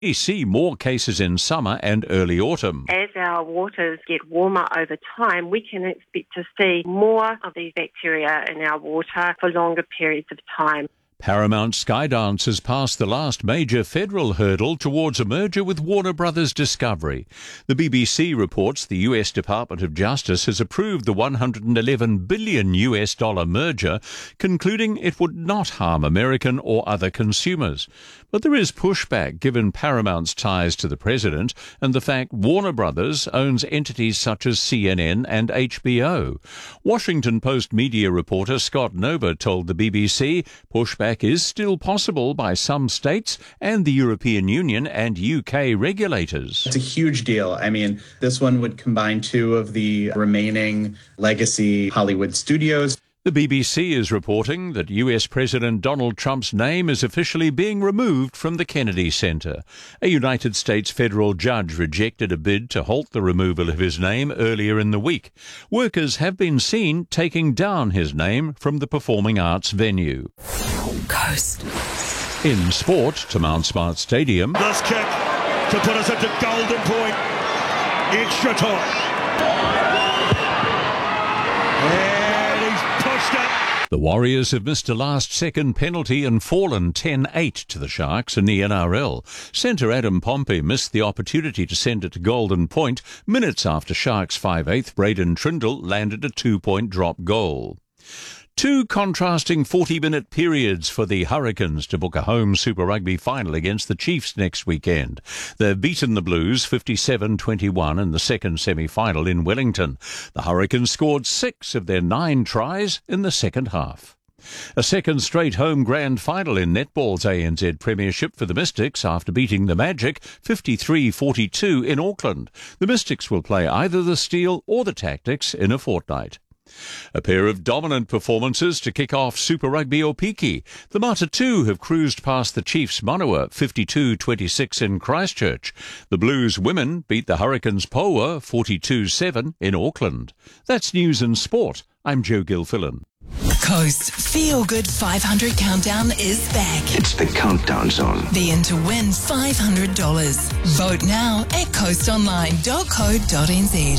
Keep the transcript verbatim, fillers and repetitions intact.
We see more cases in summer and early autumn. As our waters get warmer over time, we can expect to see more of these bacteria in our water for longer periods of time. Paramount Skydance has passed the last major federal hurdle towards a merger with Warner Brothers Discovery. The B B C reports the U S Department of Justice has approved the one hundred eleven billion U S dollar merger, concluding it would not harm American or other consumers. But there is pushback given Paramount's ties to the president and the fact Warner Brothers owns entities such as C N N and H B O. Washington Post media reporter Scott Nova told the B B C pushback is still possible by some states and the European Union and U K regulators. It's a huge deal. I mean, this one would combine two of the remaining legacy Hollywood studios. The B B C is reporting that U S President Donald Trump's name is officially being removed from the Kennedy Center. A United States federal judge rejected a bid to halt the removal of his name earlier in the week. Workers have been seen taking down his name from the performing arts venue. Coast. In sport, to Mount Smart Stadium. This kick to put us into golden point. Extra time. The Warriors have missed a last-second penalty and fallen ten eight to the Sharks in the N R L. Centre Adam Pompey missed the opportunity to send it to golden point minutes after Sharks five eighth Braden Trindle landed a two-point drop goal. Two contrasting forty-minute periods for the Hurricanes to book a home Super Rugby final against the Chiefs next weekend. They've beaten the Blues fifty-seven twenty-one in the second semi-final in Wellington. The Hurricanes scored six of their nine tries in the second half. A second straight home grand final in netball's A N Z Premiership for the Mystics after beating the Magic fifty-three forty-two in Auckland. The Mystics will play either the Steel or the Tactics in a fortnight. A pair of dominant performances to kick off Super Rugby Opiki. The Matatu have cruised past the Chiefs Manawa fifty-two twenty-six in Christchurch. The Blues women beat the Hurricanes Poa forty-two seven in Auckland. That's news and sport. I'm Joe Gilfillan. Coast Feel Good five hundred Countdown is back. It's the Countdown Zone. Be in to win five hundred dollars. Vote now at coast online dot co dot n z.